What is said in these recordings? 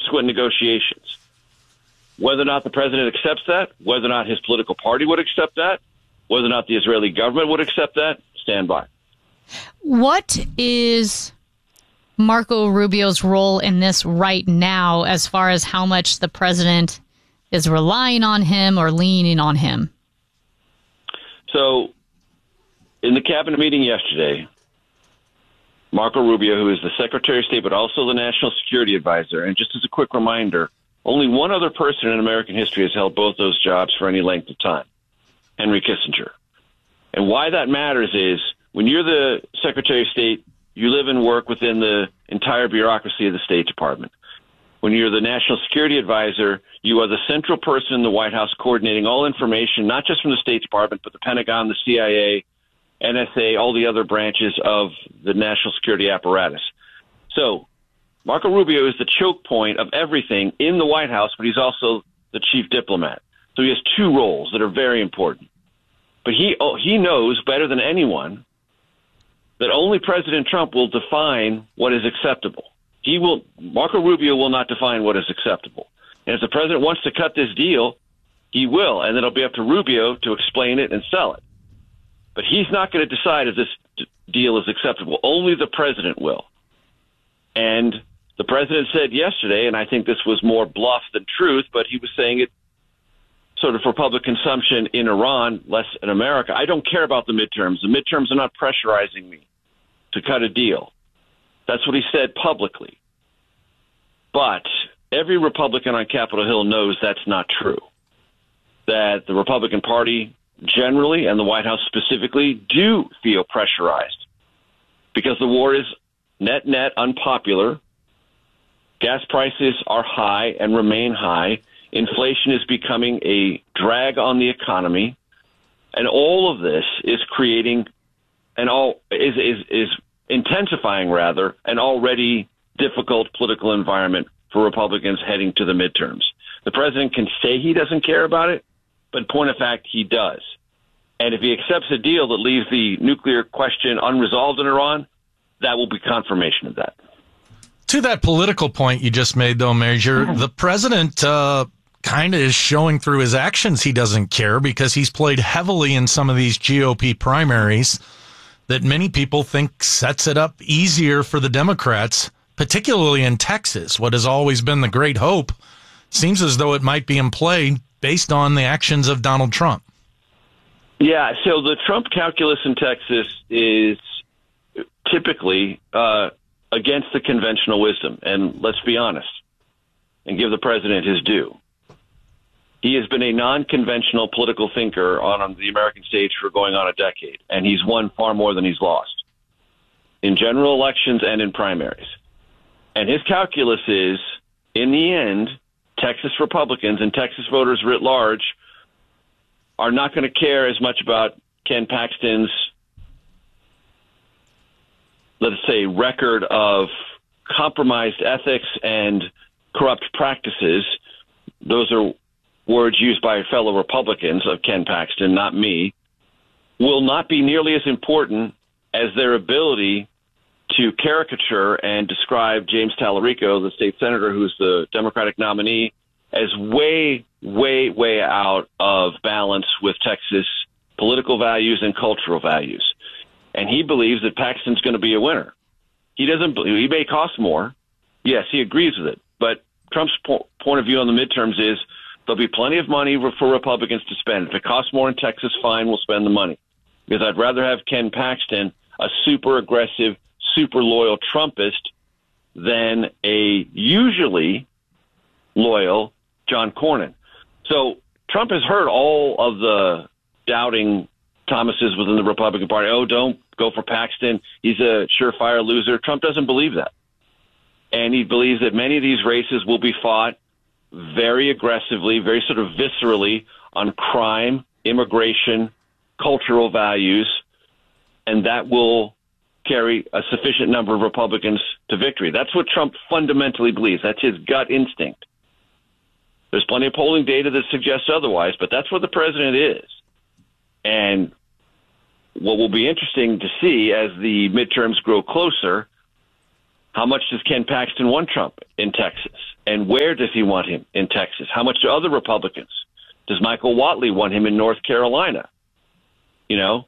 subsequent negotiations. Whether or not the president accepts that, whether or not his political party would accept that, whether or not the Israeli government would accept that, stand by. What is Marco Rubio's role in this right now as far as how much the president is relying on him or leaning on him? So, in the cabinet meeting yesterday, Marco Rubio, who is the Secretary of State but also the National Security Advisor, and just as a quick reminder, only one other person in American history has held both those jobs for any length of time, Henry Kissinger. And why that matters is when you're the Secretary of State, you live and work within the entire bureaucracy of the State Department. When you're the National Security Advisor, you are the central person in the White House coordinating all information, not just from the State Department, but the Pentagon, the CIA, NSA, all the other branches of the national security apparatus. So Marco Rubio is the choke point of everything in the White House, but he's also the chief diplomat. So he has two roles that are very important. But he knows better than anyone that only President Trump will define what is acceptable. Marco Rubio will not define what is acceptable. And if the president wants to cut this deal, he will, and it'll be up to Rubio to explain it and sell it. But he's not going to decide if this deal is acceptable. Only the president will. And the president said yesterday, and I think this was more bluff than truth, but he was saying it sort of for public consumption in Iran, less in America. I don't care about the midterms. The midterms are not pressurizing me to cut a deal. That's what he said publicly. But every Republican on Capitol Hill knows that's not true. That the Republican Party generally and the White House specifically do feel pressurized because the war is net unpopular. Gas prices are high and remain high. Inflation is becoming a drag on the economy. And all of this is creating is intensifying rather an already difficult political environment for Republicans heading to the midterms. The president can say he doesn't care about it, but in point of fact, he does. And if he accepts a deal that leaves the nuclear question unresolved in Iran, that will be confirmation of that. To that political point you just made, though, Major, the president kind of is showing through his actions he doesn't care because he's played heavily in some of these GOP primaries that many people think sets it up easier for the Democrats, particularly in Texas. What has always been the great hope seems as though it might be in play based on the actions of Donald Trump. Yeah, so the Trump calculus in Texas is typically against the conventional wisdom. And let's be honest and give the president his due. He has been a non-conventional political thinker on the American stage for going on a decade, and he's won far more than he's lost in general elections and in primaries. And his calculus is, in the end, Texas Republicans and Texas voters writ large are not going to care as much about Ken Paxton's, let's say, record of compromised ethics and corrupt practices. Those are words used by fellow Republicans of Ken Paxton, not me, will not be nearly as important as their ability to caricature and describe James Tallarico, the state senator who's the Democratic nominee, as way out of balance with Texas political values and cultural values. And he believes that Paxton's going to be a winner. He doesn't believe he may cost more. Yes, he agrees with it. But Trump's point of view on the midterms is there'll be plenty of money for Republicans to spend. If it costs more in Texas, fine, we'll spend the money. Because I'd rather have Ken Paxton, a super aggressive, super loyal Trumpist, than a usually loyal John Cornyn. So Trump has heard all of the doubting Thomases within the Republican Party. Oh, don't go for Paxton. He's a surefire loser. Trump doesn't believe that. And he believes that many of these races will be fought very aggressively, very sort of viscerally on crime, immigration, cultural values, and that will carry a sufficient number of Republicans to victory. That's what Trump fundamentally believes. That's his gut instinct. There's plenty of polling data that suggests otherwise, but that's what the president is. And what will be interesting to see as the midterms grow closer, how much does Ken Paxton want Trump in Texas? And where does he want him in Texas? How much do other Republicans? Does Michael Whatley want him in North Carolina? You know?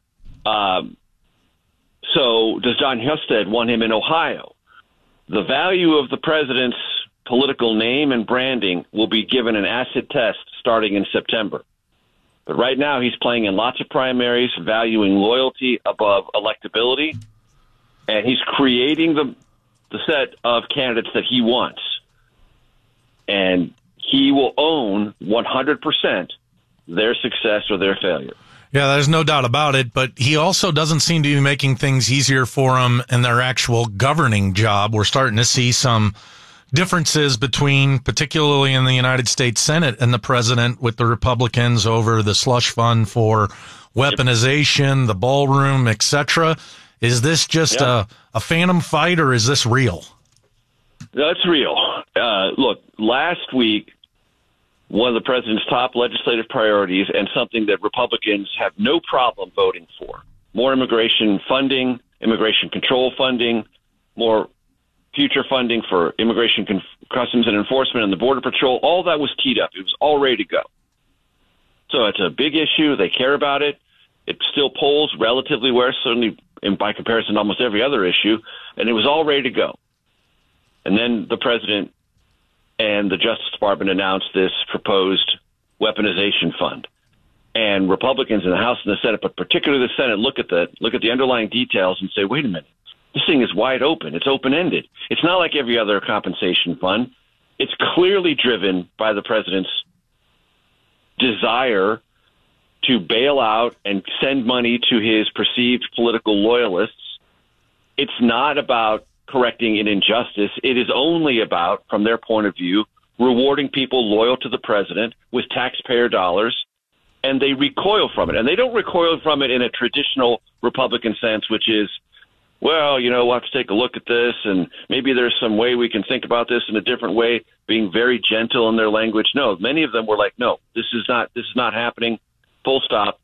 So does John Husted want him in Ohio? The value of the president's political name and branding will be given an acid test starting in September. But right now he's playing in lots of primaries, valuing loyalty above electability, and he's creating the set of candidates that he wants. And he will own 100% their success or their failure. Yeah, there's no doubt about it, but he also doesn't seem to be making things easier for them in their actual governing job. We're starting to see some differences between, particularly in the United States Senate and the president, with the Republicans over the slush fund for weaponization, the ballroom, etc. Is this just a phantom fight, or is this real? That's real. Look, last week, one of the president's top legislative priorities and something that Republicans have no problem voting for, more immigration funding, immigration control funding, more future funding for immigration customs and enforcement and the Border Patrol, all that was teed up. It was all ready to go. So it's a big issue. They care about it. It still polls relatively well, certainly by comparison to almost every other issue, and it was all ready to go. And then the president and the Justice Department announced this proposed weaponization fund. And Republicans in the House and the Senate, but particularly the Senate, look at the underlying details and say, wait a minute, this thing is wide open. It's open-ended. It's not like every other compensation fund. It's clearly driven by the president's desire to bail out and send money to his perceived political loyalists. It's not about correcting an injustice. It is only about, from their point of view, rewarding people loyal to the president with taxpayer dollars, and they recoil from it. And they don't recoil from it in a traditional Republican sense, which is, well, you know, we'll have to take a look at this, and maybe there's some way we can think about this in a different way, being very gentle in their language. No, many of them were like, no, this is not happening, full stop.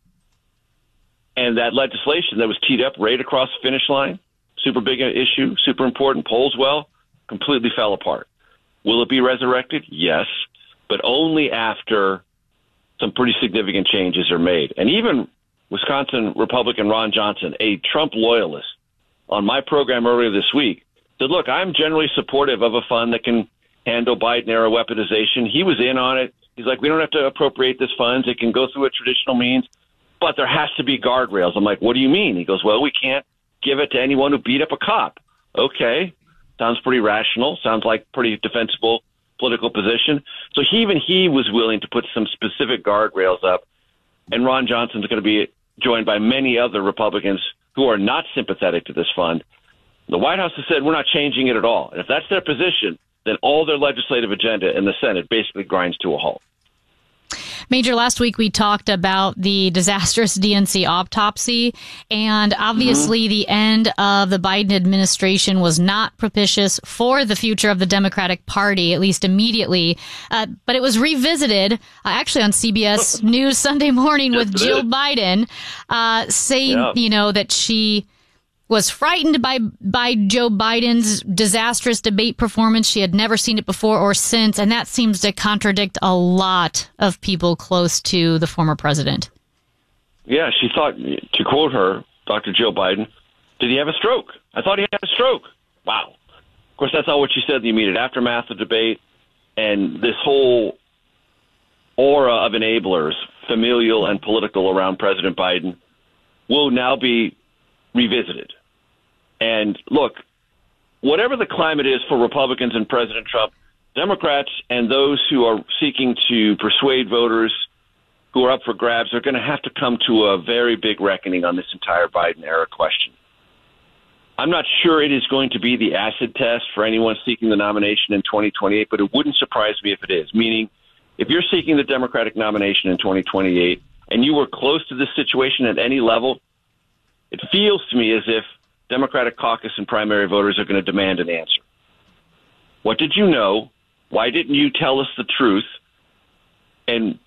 And that legislation that was teed up right across the finish line, super big issue, super important, polls well, completely fell apart. Will it be resurrected? Yes, but only after some pretty significant changes are made. And even Wisconsin Republican Ron Johnson, a Trump loyalist, on my program earlier this week, said, look, I'm generally supportive of a fund that can handle Biden-era weaponization. He was in on it. He's like, we don't have to appropriate this funds. It can go through a traditional means, but there has to be guardrails. I'm like, what do you mean? He goes, well, we can't give it to anyone who beat up a cop. Okay. Sounds pretty rational. Sounds like pretty defensible political position. So he was willing to put some specific guardrails up. And Ron Johnson's going to be joined by many other Republicans who are not sympathetic to this fund. The White House has said we're not changing it at all. And if that's their position, then all their legislative agenda in the Senate basically grinds to a halt. Major, last week we talked about the disastrous DNC autopsy, and obviously the end of the Biden administration was not propitious for the future of the Democratic Party, at least immediately. But it was revisited, actually on CBS News Sunday morning with Jill Biden, saying, you know, that she was frightened by Joe Biden's disastrous debate performance. She had never seen it before or since, and that seems to contradict a lot of people close to the former president. Yeah, she thought, to quote her, Dr. Jill Biden, did he have a stroke? I thought he had a stroke. Wow. Of course, that's not what she said in the immediate aftermath of the debate, and this whole aura of enablers, familial and political, around President Biden will now be revisited. And look, whatever the climate is for Republicans and President Trump, Democrats and those who are seeking to persuade voters who are up for grabs are going to have to come to a very big reckoning on this entire Biden-era question. I'm not sure it is going to be the acid test for anyone seeking the nomination in 2028, but it wouldn't surprise me if it is. Meaning, if you're seeking the Democratic nomination in 2028 and you were close to this situation at any level, it feels to me as if Democratic caucus and primary voters are going to demand an answer. What did you know? Why didn't you tell us the truth? And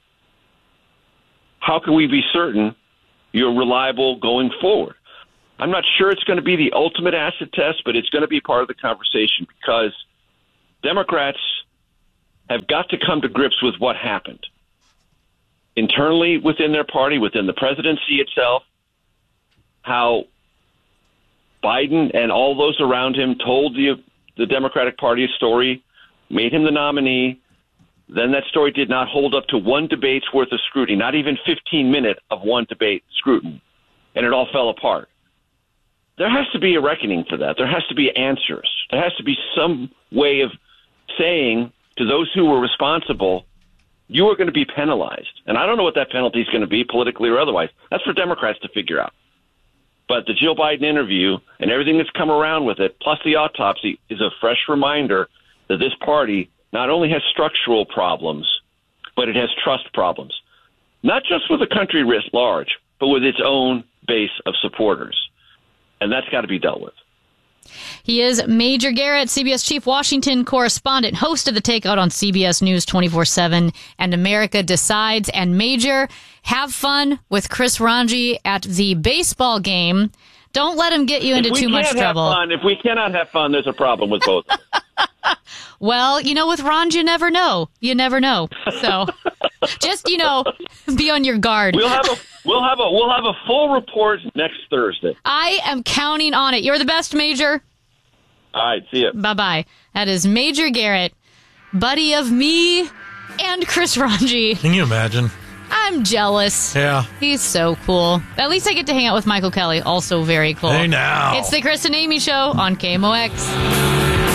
how can we be certain you're reliable going forward? I'm not sure it's going to be the ultimate acid test, but it's going to be part of the conversation because Democrats have got to come to grips with what happened internally within their party, within the presidency itself, how Biden and all those around him told the Democratic Party a story, made him the nominee. Then that story did not hold up to one debate's worth of scrutiny, not even 15 minutes of one debate scrutiny, and it all fell apart. There has to be a reckoning for that. There has to be answers. There has to be some way of saying to those who were responsible, you are going to be penalized. And I don't know what that penalty is going to be, politically or otherwise. That's for Democrats to figure out. But the Jill Biden interview and everything that's come around with it, plus the autopsy, is a fresh reminder that this party not only has structural problems, but it has trust problems. Not just with the country writ large, but with its own base of supporters. And that's got to be dealt with. He is Major Garrett, CBS Chief Washington correspondent, host of The Takeout on CBS News 24/7 and America Decides. And Major, have fun with Chris Ranji at the baseball game. Don't let him get you into too much trouble. If we cannot have fun, there's a problem with both. Well, with Ranji, you never know. You never know. So just, be on your guard. We'll have a full report next Thursday. I am counting on it. You're the best, Major. All right, see you. Bye-bye. That is Major Garrett, buddy of me and Chris Ranji. Can you imagine? I'm jealous. Yeah. He's so cool. At least I get to hang out with Michael Kelly, also very cool. Hey, now. It's the Chris and Amy Show on KMOX.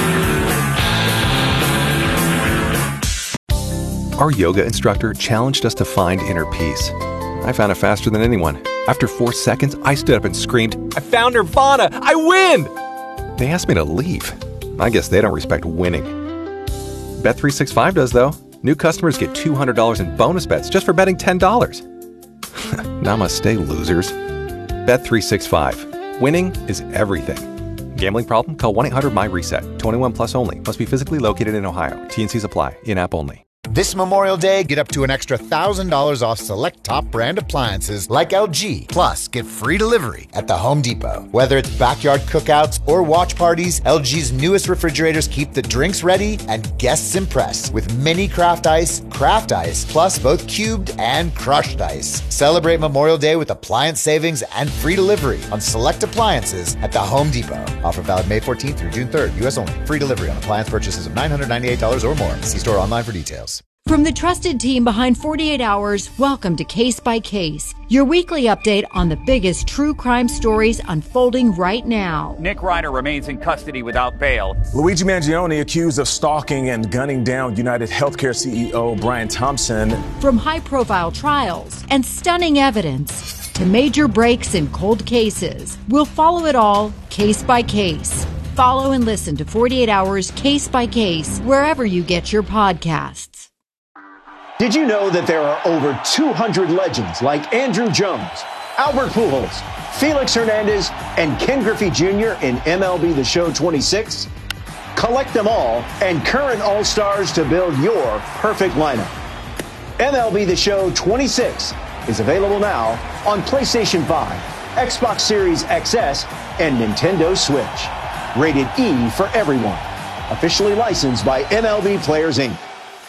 Our yoga instructor challenged us to find inner peace. I found it faster than anyone. After 4 seconds, I stood up and screamed, "I found Nirvana! I win!" They asked me to leave. I guess they don't respect winning. Bet365 does, though. New customers get $200 in bonus bets just for betting $10. Namaste, losers. Bet365. Winning is everything. Gambling problem? Call 1-800-MY-RESET. 21 plus only. Must be physically located in Ohio. T&Cs apply. In-app only. This Memorial Day, get up to an extra $1,000 off select top brand appliances like LG. Plus, get free delivery at the Home Depot. Whether it's backyard cookouts or watch parties, LG's newest refrigerators keep the drinks ready and guests impressed with mini craft ice, plus both cubed and crushed ice. Celebrate Memorial Day with appliance savings and free delivery on select appliances at the Home Depot. Offer valid May 14th through June 3rd, U.S. only. Free delivery on appliance purchases of $998 or more. See store online for details. From the trusted team behind 48 Hours, welcome to Case by Case, your weekly update on the biggest true crime stories unfolding right now. Nick Ryder remains in custody without bail. Luigi Mangione accused of stalking and gunning down United Healthcare CEO Brian Thompson. From high-profile trials and stunning evidence to major breaks in cold cases, we'll follow it all case by case. Follow and listen to 48 Hours Case by Case wherever you get your podcasts. Did you know that there are over 200 legends like Andrew Jones, Albert Pujols, Felix Hernandez, and Ken Griffey Jr. in MLB The Show 26? Collect them all and current All-Stars to build your perfect lineup. MLB The Show 26 is available now on PlayStation 5, Xbox Series XS, and Nintendo Switch. Rated E for everyone. Officially licensed by MLB Players, Inc.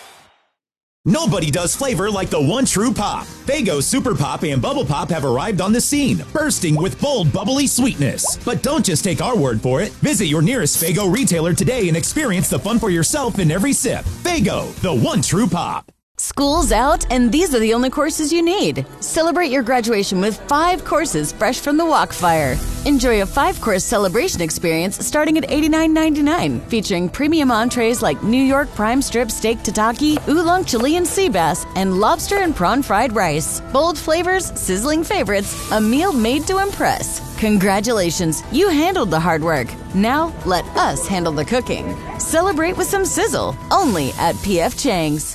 Nobody does flavor like the one true pop. Faygo Super Pop and Bubble Pop have arrived on the scene, bursting with bold, bubbly sweetness. But don't just take our word for it. Visit your nearest Faygo retailer today and experience the fun for yourself in every sip. Faygo, the one true pop. School's out, and these are the only courses you need. Celebrate your graduation with 5 courses fresh from the Walkfire. Enjoy a 5-course celebration experience starting at $89.99, featuring premium entrees like New York prime strip steak tataki, oolong Chilean sea bass, and lobster and prawn fried rice. Bold flavors, sizzling favorites, a meal made to impress. Congratulations, you handled the hard work. Now let us handle the cooking. Celebrate with some sizzle, only at P.F. Chang's.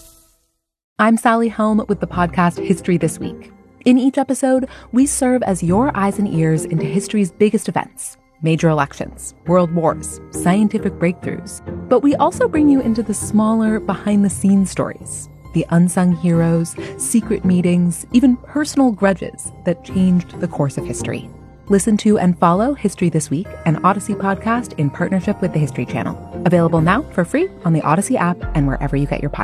I'm Sally Helm with the podcast History This Week. In each episode, we serve as your eyes and ears into history's biggest events, major elections, world wars, scientific breakthroughs. But we also bring you into the smaller, behind-the-scenes stories, the unsung heroes, secret meetings, even personal grudges that changed the course of history. Listen to and follow History This Week, an Odyssey podcast in partnership with the History Channel. Available now for free on the Odyssey app and wherever you get your podcasts.